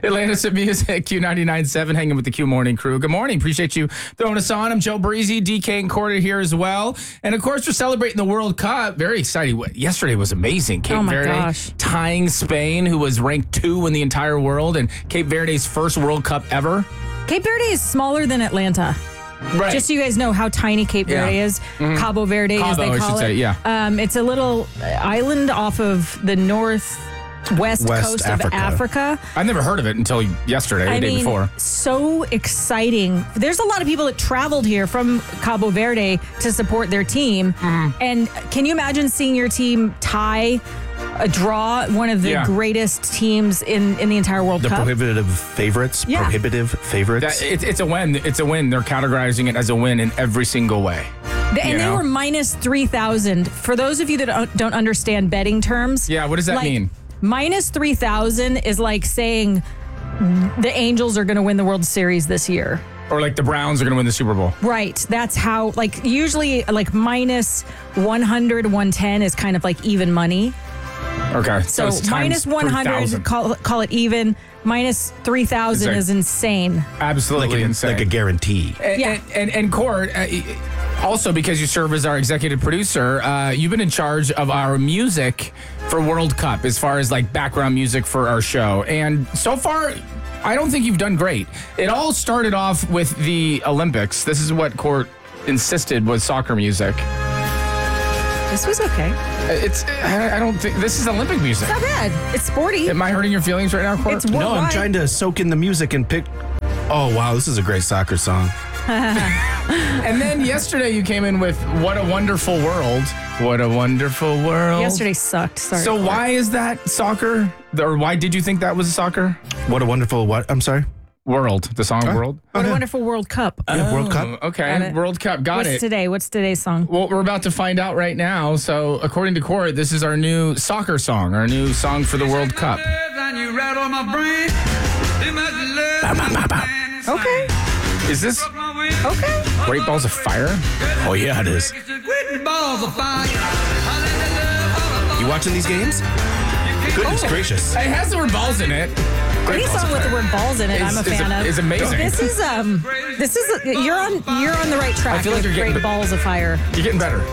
Atlantis at Music, Q99.7, hanging with the Q Morning crew. Good morning. Appreciate you throwing us on. I'm Joe Breezy, DK and Corda here as well. And, of course, we're celebrating the World Cup. Very exciting. Yesterday was amazing. Cape Verde tying Spain, who was ranked 2 in the entire world, and Cape Verde's first World Cup ever. Cape Verde is smaller than Atlanta. Right. Just so you guys know how tiny Cape Verde is. Mm-hmm. Cabo Verde, as they call it. It's a little island off of the northwest coast of Africa. I never heard of it until yesterday, the day before. So exciting. There's a lot of people that traveled here from Cabo Verde to support their team. Mm-hmm. And can you imagine seeing your team tie a draw, one of the greatest teams in the entire World Cup? The prohibitive favorites. Yeah. Prohibitive favorites. It's a win. It's a win. They're categorizing it as a win in every single way. And they were minus 3,000. For those of you that don't understand betting terms. Yeah, what does that mean? Minus 3,000 is like saying the Angels are going to win the World Series this year. Or like the Browns are going to win the Super Bowl. Right. That's how, usually minus 100, 110 is kind of like even money. Okay. So minus 100, call it even. Minus 3,000 is insane. Absolutely insane. Like a guarantee. And Court, also because you serve as our executive producer, you've been in charge of our music for World Cup as far as background music for our show. And so far, I don't think you've done great. It all started off with the Olympics. This is what Court insisted was soccer music. This was okay. I don't think this is Olympic music. It's not bad. It's sporty. Am I hurting your feelings right now, Court? It's worldwide. No, I'm trying to soak in the music and pick. Oh, wow, this is a great soccer song. And then yesterday you came in with What a Wonderful World. What a Wonderful World. Yesterday sucked. Sorry. So why is that soccer? Or why did you think that was soccer? What a wonderful what? I'm sorry? World. The song World. What a Wonderful World Cup. World Cup. Okay. World Cup. Got it. What's today's song? Well, we're about to find out right now. So according to Corey, this is our new soccer song, our new song for the World Cup. Okay. Is this okay? Great Balls of Fire? Oh, yeah, it is. You watching these games? Goodness gracious. It has the word balls in it. Any song with the word balls in it, I'm a fan of. Is amazing. This is you're on the right track. I feel like with you're getting Great Balls of Fire. You're getting better.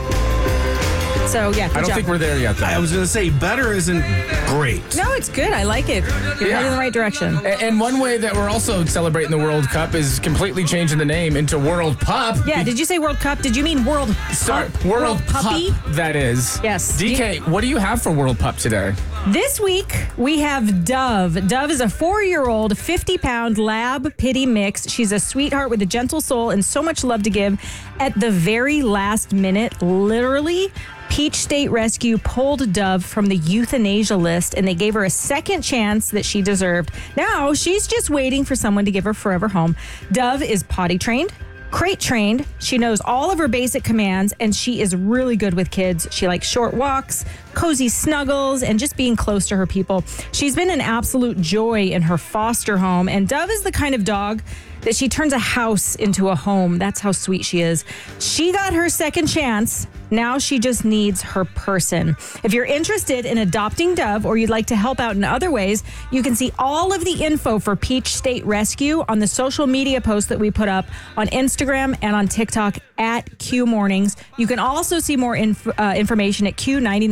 So yeah, I don't think we're there yet, though. I was going to say better isn't great. No, it's good. I like it. You're heading in the right direction. And one way that we're also celebrating the World Cup is completely changing the name into World Pup. Yeah, did you say World Cup? Did you mean World Pup? World Puppy? Pup, that is. Yes. DK, what do you have for World Pup today? This week, we have Dove. Dove is a 4-year-old, 50-pound lab pity mix. She's a sweetheart with a gentle soul and so much love to give. At the very last minute, literally, Peach State Rescue pulled Dove from the euthanasia list, and they gave her a second chance that she deserved. Now, she's just waiting for someone to give her forever home. Dove is potty trained, crate trained. She knows all of her basic commands, and she is really good with kids. She likes short walks, cozy snuggles, and just being close to her people. She's been an absolute joy in her foster home, and Dove is the kind of dog that she turns a house into a home. That's how sweet she is. She got her second chance. Now she just needs her person. If you're interested in adopting Dove or you'd like to help out in other ways, you can see all of the info for Peach State Rescue on the social media posts that we put up on Instagram and on TikTok at Q Mornings. You can also see more information at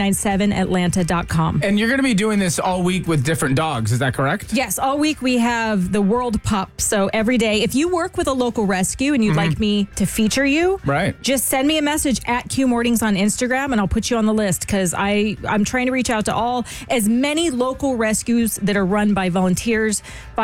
Q997atlanta.com. And you're going to be doing this all week with different dogs. Is that correct? Yes, all week we have the World Pup. So every day, if you work with a local rescue and you'd like me to feature you, just send me a message at Q Mornings on Instagram and I'll put you on the list because I'm trying to reach out to as many local rescues that are run by volunteers,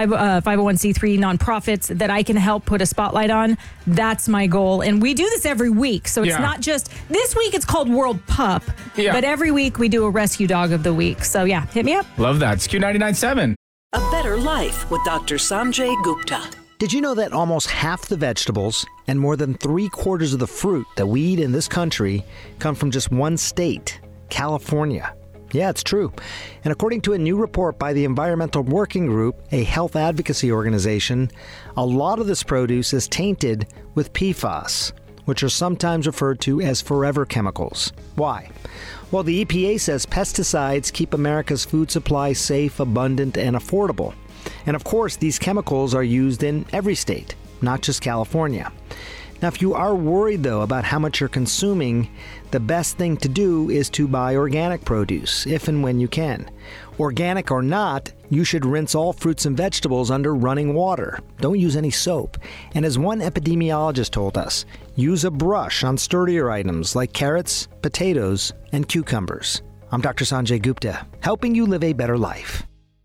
501c3 nonprofits that I can help put a spotlight on. That's my goal. And we do this every week. So it's not just this week, it's called World Pup, but every week we do a rescue dog of the week. So yeah, hit me up. Love that. It's Q99.7. A better life with Dr. Sanjay Gupta. Did you know that almost half the vegetables and more than 3/4 of the fruit that we eat in this country come from just one state, California? Yeah, it's true. And according to a new report by the Environmental Working Group, a health advocacy organization, a lot of this produce is tainted with PFAS, which are sometimes referred to as forever chemicals. Why? Well, the EPA says pesticides keep America's food supply safe, abundant, and affordable. And of course, these chemicals are used in every state, not just California. Now, if you are worried, though, about how much you're consuming, the best thing to do is to buy organic produce, if and when you can. Organic or not, you should rinse all fruits and vegetables under running water. Don't use any soap. And as one epidemiologist told us, use a brush on sturdier items like carrots, potatoes, and cucumbers. I'm Dr. Sanjay Gupta, helping you live a better life.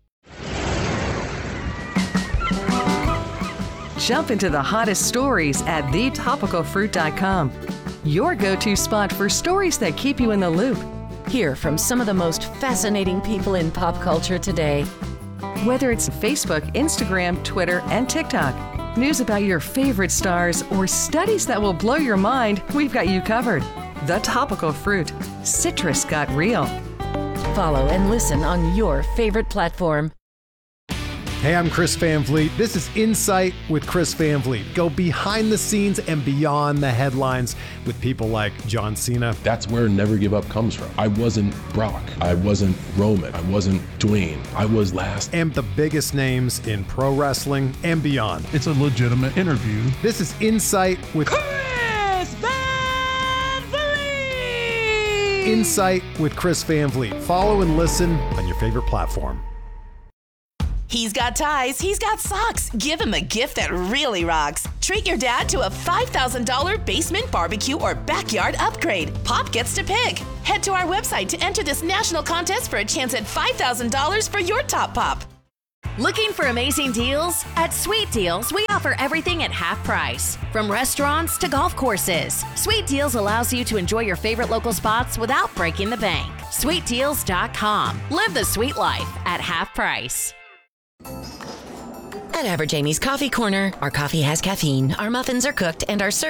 Jump into the hottest stories at thetopicalfruit.com. Your go-to spot for stories that keep you in the loop. Hear from some of the most fascinating people in pop culture today. Whether it's Facebook, Instagram, Twitter, and TikTok, news about your favorite stars, or studies that will blow your mind, we've got you covered. The Topical Fruit. Citrus got real. Follow and listen on your favorite platform. Hey, I'm Chris Van Vliet. This is Insight with Chris Van Vliet. Go behind the scenes and beyond the headlines with people like John Cena. That's where Never Give Up comes from. I wasn't Brock. I wasn't Roman. I wasn't Dwayne. I was last. And the biggest names in pro wrestling and beyond. It's a legitimate interview. This is Insight with Chris Van Vliet! Insight with Chris Van Vliet. Follow and listen on your favorite platform. He's got ties, he's got socks. Give him a gift that really rocks. Treat your dad to a $5,000 basement barbecue or backyard upgrade. Pop gets to pick. Head to our website to enter this national contest for a chance at $5,000 for your top pop. Looking for amazing deals? At Sweet Deals, we offer everything at half price. From restaurants to golf courses, Sweet Deals allows you to enjoy your favorite local spots without breaking the bank. SweetDeals.com. Live the sweet life at half price. At Average Amy's Coffee Corner, our coffee has caffeine, our muffins are cooked, and our